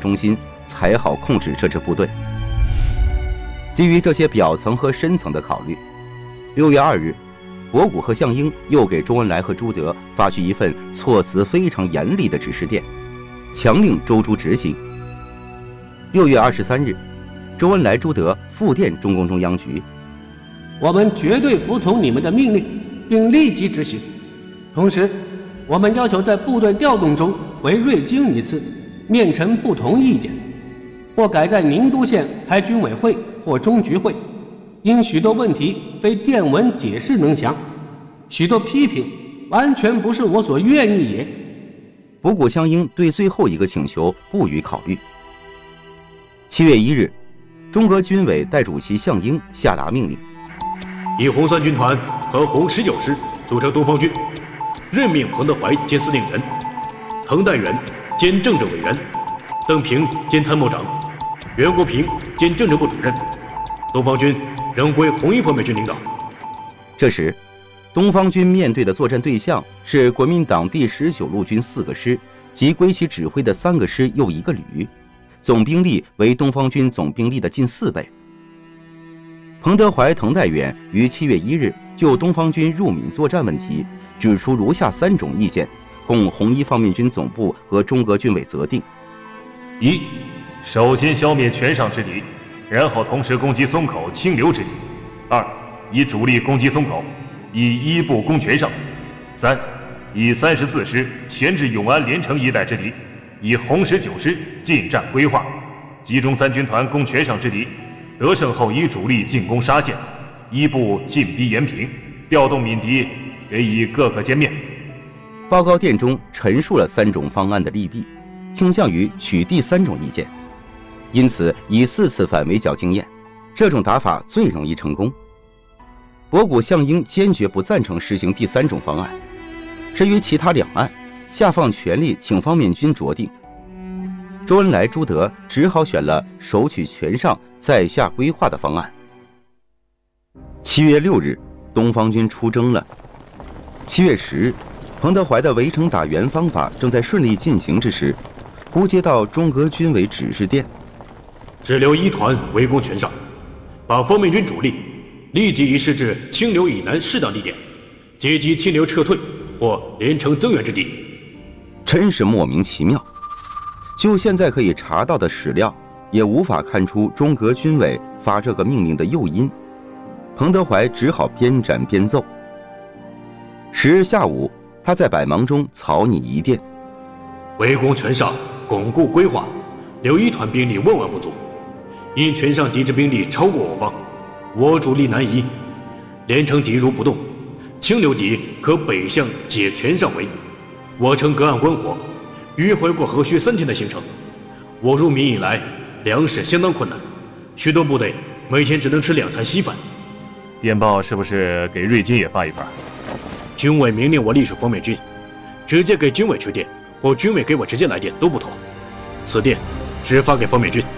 中心，才好控制这支部队。基于这些表层和深层的考虑，6月2日，博古和项英又给周恩来和朱德发去一份措辞非常严厉的指示电，强令周朱执行。6月23日，周恩来、朱德复电中共中央局： 我们绝对服从你们的命令，并立即执行。同时，我们要求在部队调动中回瑞金一次，面陈不同意见，或改在宁都县开军委会或中局会。因许多问题非电文解释能详，许多批评完全不是我所愿意也。 博古、项英对最后一个请求不予考虑。7月1日，中革军委代主席项英下达命令： 以红三军团和红19师组成东方军，任命彭德怀兼司令员，滕代远兼政治委员，邓平兼参谋长，袁国平兼政治部主任。东方军仍归红一方面军领导。 这时，东方军面对的作战对象是国民党第19路军4个师及归其指挥的3个师又1个旅，总兵力为东方军总兵力的近4倍。彭德怀、滕代远于7月1日就东方军入闽作战问题指出如下3种意见，供红一方面军总部和中革军委责定： 一、首先消灭全上之敌，然后同时攻击松口、清流之敌；二、以主力攻击松口，以一部攻全上；三、以34师钳制永安、连城一带之敌，以红19师进战规划，集中3军团攻全上之敌，得胜后以主力进攻沙县，一部进逼延平，调动闽敌，给以各个歼灭。 报告电中陈述了3种方案的利弊，倾向于取第3种意见，因此以4次反围剿经验，这种打法最容易成功。博古、项英坚决不赞成实行第3种方案。至于其他2案，下放权力请方面军酌定。周恩来、朱德只好选了首取全上再下规划的方案。7月6日，东方军出征了。7月10日，彭德怀的围城打援方法正在顺利进行之时，忽接到中革军委指示电： 只留1团围攻全上，把方面军主力立即移师至清流以南适当地点，截击清流撤退或连城增援之地。 真是莫名其妙。就现在可以查到的史料，也无法看出中革军委发这个命令的诱因。彭德怀只好边斩边奏。10日下午，他在百忙中草拟一电： 围攻全上，巩固规划，留1团兵力万万不足。因全上敌之兵力超过我方，我主力难移。连城敌如不动，清流敌可北向解全上围。我城隔岸观火，迂回过河需3天的行程。我入闽以来，粮食相当困难，许多部队每天只能吃2餐稀饭。 电报是不是给瑞金也发一份？ 军委明令我隶属方面军，直接给军委去电，或军委给我直接来电都不妥。此电只发给方面军。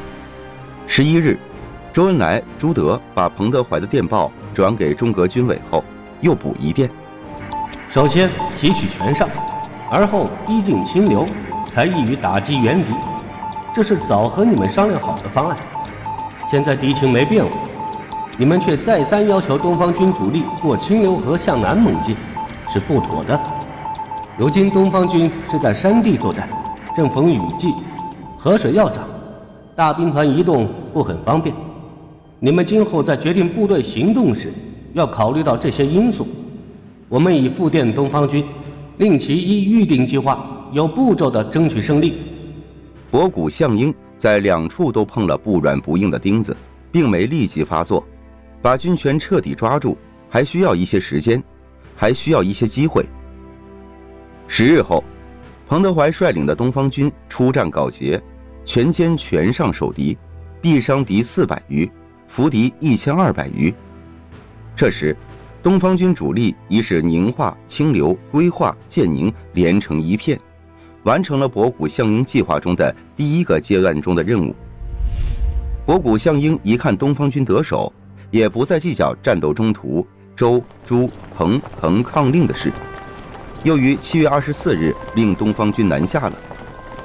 11日，周恩来、朱德把彭德怀的电报转给中革军委后，又补一电： 首先提取全上，而后逼近清流，才易于打击援敌。这是早和你们商量好的方案。现在敌情没变化，你们却再三要求东方军主力过清流河向南猛进，是不妥的。如今东方军是在山地作战，正逢雨季，河水要涨，大兵团移动不很方便。你们今后在决定部队行动时，要考虑到这些因素。我们已复电东方军，令其依预定计划，有步骤地争取胜利。 博古、项英在2处都碰了不软不硬的钉子，并没立即发作。把军权彻底抓住，还需要一些时间，还需要一些机会。10日后，彭德怀率领的东方军出战告捷，全歼全上守敌，毙伤敌400余，俘敌1200余。这时，东方军主力已使宁化、清流、归化、建宁连成一片，完成了博古、项英计划中的第1个阶段中的任务。博古、项英一看东方军得手，也不再计较战斗中途周、朱、彭抗令的事，又于7月24日令东方军南下了。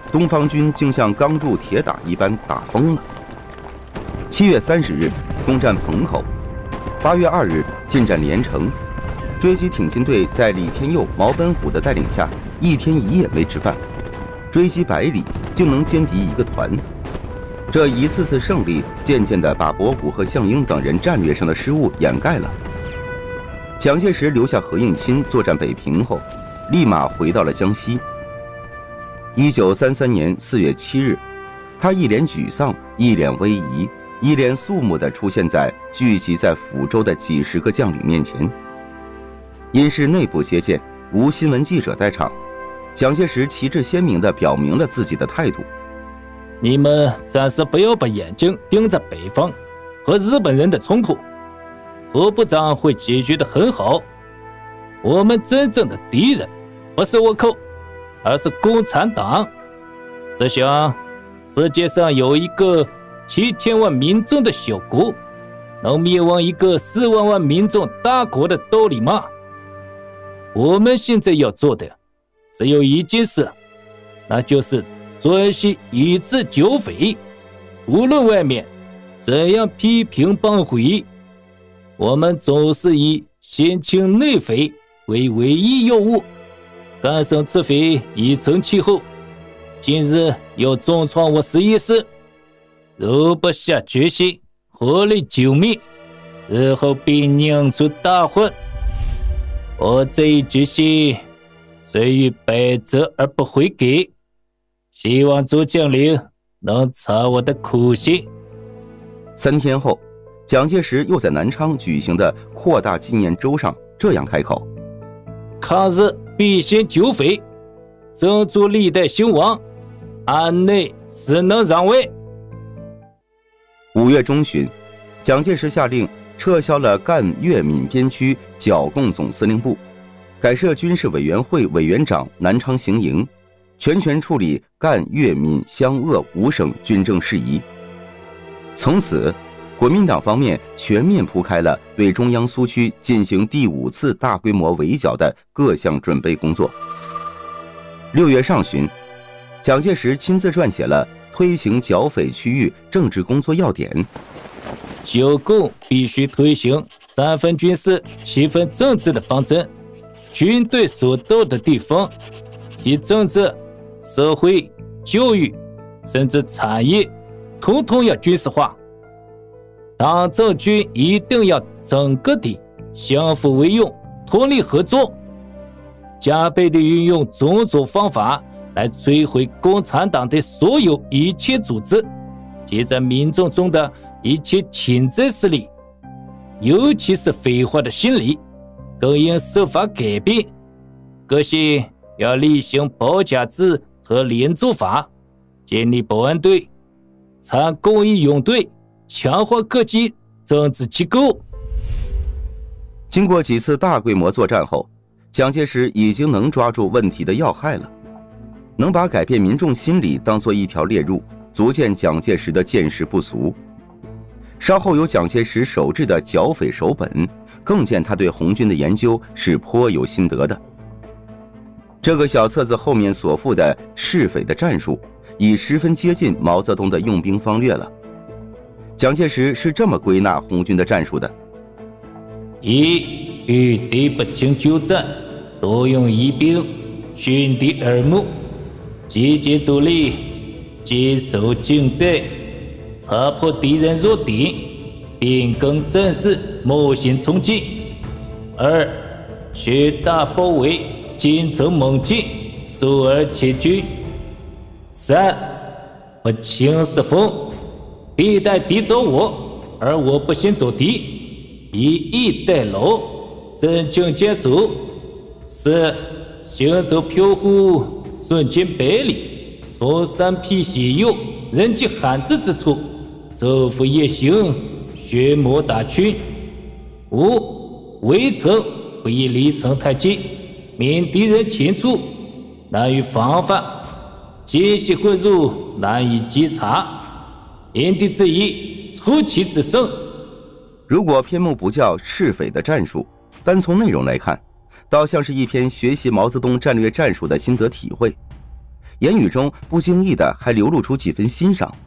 东方军竟像钢铸铁打一般打疯了。7月30日攻占彭口，8月2日进占连城。追击挺进队在李天佑、毛本虎的带领下，1天1夜没吃饭，追击100里竟能歼敌一个团。这一次次胜利，渐渐地把博古和项英等人战略上的失误掩盖了。蒋介石留下何应钦作战北平后，立马回到了江西。1933年4月7日，他一脸沮丧，一脸威仪，一脸肃穆地出现在聚集在抚州的几十个将领面前。因是内部接见，无新闻记者在场，蒋介石旗帜鲜明地表明了自己的态度： 你们暂时不要把眼睛盯在北方和日本人的冲突，何部长会解决得很好。我们真正的敌人不是倭寇，而是共产党。试想，世界上有一个7000万民众的小国，能灭亡一个4万万民众大国的道理吗？我们现在要做的只有一件事，那就是专心一致剿匪。无论外面怎样批评帮会，我们总是以先清内匪为唯一要务。干省自匪已成气候，今日要重创我实验室，如不下决心合力救灭，日后必酿出大患。我这一决心虽于百折而不悔改，希望诸将领能察我的苦心。 3天后，蒋介石又在南昌举行的扩大纪念周上这样开口： 抗日必先剿匪，争逐历代兴亡，安内实能攘外。 5月中旬，蒋介石下令撤销了赣粤闽边区剿共总司令部，改设军事委员会委员长南昌行营，全权处理赣粤闽湘鄂5省军政事宜。从此，国民党方面全面铺开了对中央苏区进行第5次大规模围剿的各项准备工作。6月上旬，蒋介石亲自撰写了推行剿匪区域政治工作要点。 剿共必须推行3分军事7分政治的方针，军队所到的地方，其政治、社会、教育甚至产业统统要军事化。党政军一定要整个的相互为用，通力合作，加倍的运用种种方法来摧毁共产党的所有一切组织及在民众中的一切潜在势力，尤其是匪化的心理，更应设法改变。各县要厉行保甲制和连坐法，建立保安队、参公益勇队，强化各级政治机构。 经过几次大规模作战后，蒋介石已经能抓住问题的要害了，能把改变民众心理当作一条猎入，足见蒋介石的见识不俗。稍后有蒋介石手制的剿匪手本，更见他对红军的研究是颇有心得的。这个小册子后面所附的赤匪的战术，已十分接近毛泽东的用兵方略了。蒋介石是这么归纳红军的战术的： 一、与敌不清纠战，多用疑兵，熏敌耳目，集结主力，坚守境带，查破敌人弱点，变更战势，冒险冲进。二、缺大包围，坚城猛进，疏而且军。三、不轻视风，必待敌走我，而我不先走敌，以逸待劳，增强坚守。四、行走飘忽，瞬间100里，从山僻险要、人迹罕至之处，昼伏夜行，削磨打群。五、围城不宜离城太近，免敌人前出，难于防范；奸细混入，难以稽查。因地制宜，出奇制胜。 如果篇目不叫赤匪的战术，单从内容来看，倒像是一篇学习毛泽东战略战术的心得体会。 言语中不经意的还流露出几分欣赏